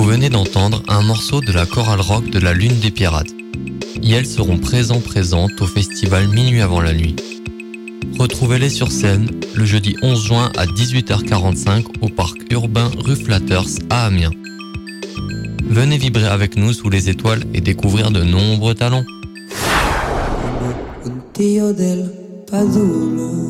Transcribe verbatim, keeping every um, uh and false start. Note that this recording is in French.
venez d'entendre un morceau de la chorale rock de la Lune des Pirates. Et elles seront présents présentes au festival Minuit avant la nuit. Retrouvez-les sur scène le jeudi onze juin à dix-huit heures quarante-cinq au parc urbain rue Flatters à Amiens. Venez vibrer avec nous sous les étoiles et découvrir de nombreux talents. Oddio del Padulo.